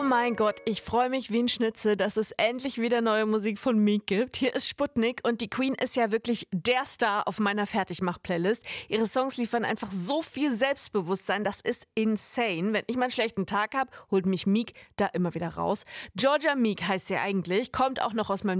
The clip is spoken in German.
mein Gott, ich freue mich wie ein Schnitzel, dass es endlich wieder neue Musik von Meek gibt. Hier ist Sputnik und die Queen ist ja wirklich der Star auf meiner Fertigmach-Playlist. Ihre Songs liefern einfach so viel Selbstbewusstsein, das ist insane. Wenn ich mal einen schlechten Tag habe, holt mich Meek da immer wieder raus. Georgia Meek heißt sie eigentlich, kommt auch noch aus meinem